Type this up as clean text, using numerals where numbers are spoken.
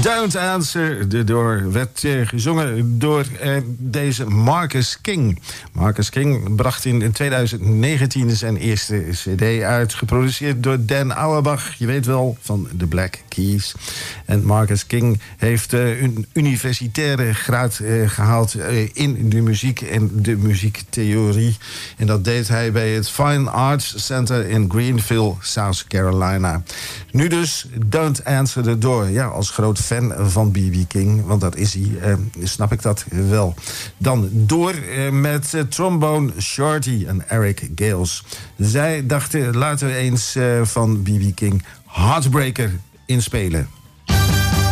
Don't Answer the Door werd gezongen door deze Marcus King. Marcus King bracht in 2019 zijn eerste cd uit, geproduceerd door Dan Auerbach. Je weet wel, van de Black Keys. En Marcus King heeft een universitaire graad gehaald in de muziek en de muziektheorie. En dat deed hij bij het Fine Arts Center in Greenville, South Carolina. Nu dus Don't Answer the Door. Ja, als groot fan van B.B. King, want dat is hij, snap ik dat wel. Dan door met trombone Shorty en Eric Gales. Zij dachten, laten we eens van B.B. King Heartbreaker inspelen.